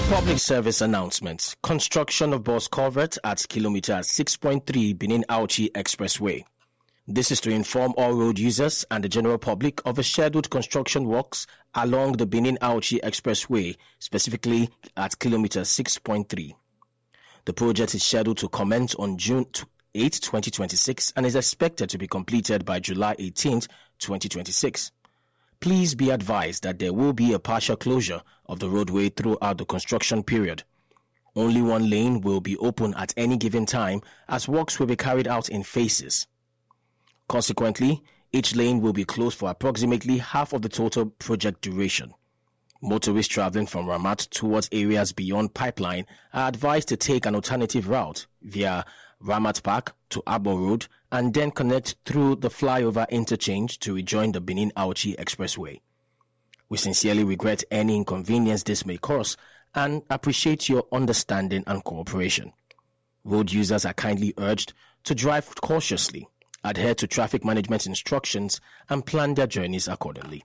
Public service announcements. Construction of bus culvert at kilometer 6.3 Benin-Auchi Expressway. This is to inform all road users and the general public of the scheduled construction works along the Benin-Auchi Expressway, specifically at kilometer 6.3. The project is scheduled to commence on June 8, 2026 and is expected to be completed by July 18, 2026. Please be advised that there will be a partial closure of the roadway throughout the construction period. Only one lane will be open at any given time as works will be carried out in phases. Consequently, each lane will be closed for approximately half of the total project duration. Motorists traveling from Ramat towards areas beyond Pipeline are advised to take an alternative route via Ramat Park to Abo Road and then connect through the flyover interchange to rejoin the Benin-Auchi Expressway. We sincerely regret any inconvenience this may cause and appreciate your understanding and cooperation. Road users are kindly urged to drive cautiously, adhere to traffic management instructions, and plan their journeys accordingly.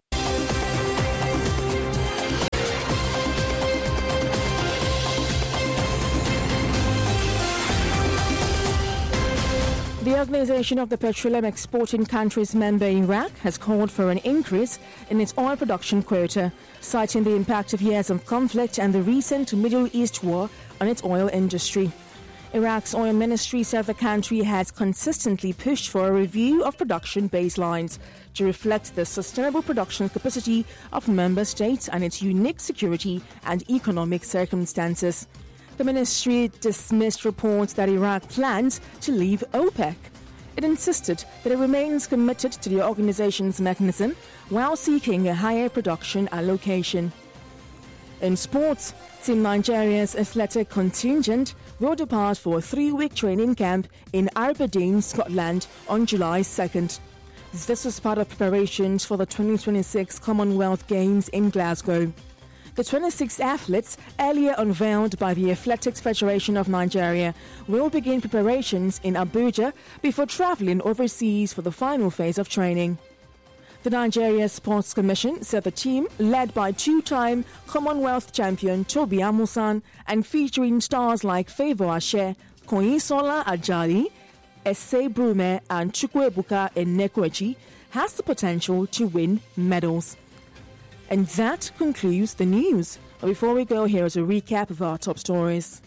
The Organization of the Petroleum Exporting Countries member Iraq has called for an increase in its oil production quota, citing the impact of years of conflict and the recent Middle East war on its oil industry. Iraq's oil ministry said the country has consistently pushed for a review of production baselines to reflect the sustainable production capacity of member states and its unique security and economic circumstances. The ministry dismissed reports that Iraq plans to leave OPEC. It insisted that it remains committed to the organization's mechanism while seeking a higher production allocation. In sports, Team Nigeria's athletic contingent will depart for a 3-week training camp in Aberdeen, Scotland on July 2nd. This was part of preparations for the 2026 Commonwealth Games in Glasgow. The 26 athletes, earlier unveiled by the Athletics Federation of Nigeria, will begin preparations in Abuja before travelling overseas for the final phase of training. The Nigeria Sports Commission said the team, led by two-time Commonwealth champion Tobi Amusan and featuring stars like Favour Ashe, Koinsola Ajali, Ese Brume and Chukwuebuka Enekwechi, has the potential to win medals. And that concludes the news. But before we go, here is a recap of our top stories.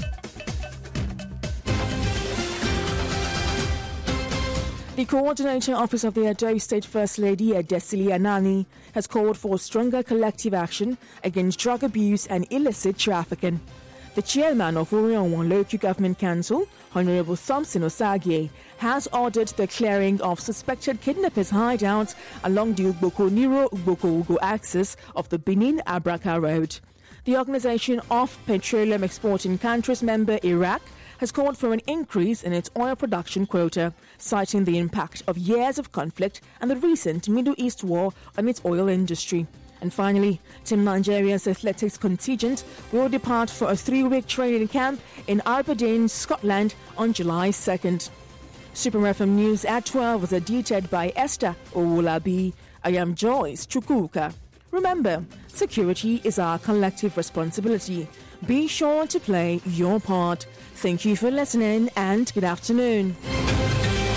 The Coordinator Office of the Edo State First Lady, Adesili Anani, has called for stronger collective action against drug abuse and illicit trafficking. The chairman of Orion Local Government Council, Honorable Thompson Osagie, has ordered the clearing of suspected kidnappers' hideouts along the Ugboko-Niro-Ugboko-Ugo axis of the Benin-Abraka Road. The Organization of Petroleum Exporting Countries member Iraq has called for an increase in its oil production quota, citing the impact of years of conflict and the recent Middle East war on its oil industry. And finally, Team Nigeria's athletics contingent will depart for a 3-week training camp in Aberdeen, Scotland on July 2nd. Super FM News at 12 was edited by Esther Owolabi. I am Joyce Chukwuka. Remember, security is our collective responsibility. Be sure to play your part. Thank you for listening and good afternoon.